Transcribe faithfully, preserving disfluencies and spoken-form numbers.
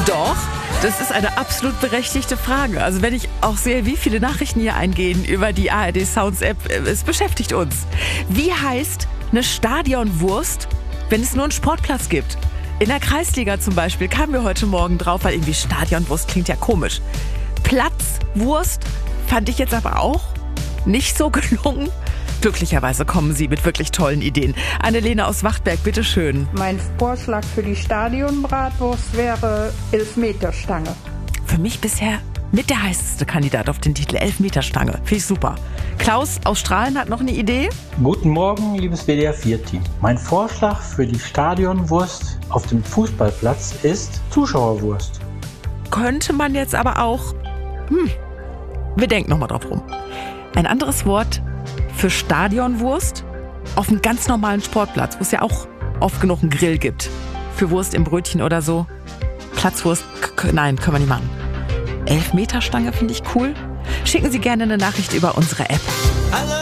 Doch, das ist eine absolut berechtigte Frage. Also wenn ich auch sehe, wie viele Nachrichten hier eingehen über die A R D Sounds App, es beschäftigt uns. Wie heißt eine Stadionwurst, wenn es nur einen Sportplatz gibt? In der Kreisliga zum Beispiel kamen wir heute Morgen drauf, weil irgendwie Stadionwurst klingt ja komisch. Platzwurst fand ich jetzt aber auch nicht so gelungen. Glücklicherweise kommen Sie mit wirklich tollen Ideen. Annelene aus Wachtberg, bitteschön. Mein Vorschlag für die Stadionbratwurst wäre Elfmeterstange. Für mich bisher mit der heißeste Kandidat auf den Titel Elfmeterstange. Finde ich super. Klaus aus Strahlen hat noch eine Idee. Guten Morgen, liebes W D R vier Team. Mein Vorschlag für die Stadionwurst auf dem Fußballplatz ist Zuschauerwurst. Könnte man jetzt aber auch... Hm, wir denken nochmal drauf rum. Ein anderes Wort für Stadionwurst auf einem ganz normalen Sportplatz, wo es ja auch oft genug einen Grill gibt. Für Wurst im Brötchen oder so. Platzwurst, k- nein, können wir nicht machen. Elfmeterstange finde ich cool. Schicken Sie gerne eine Nachricht über unsere App.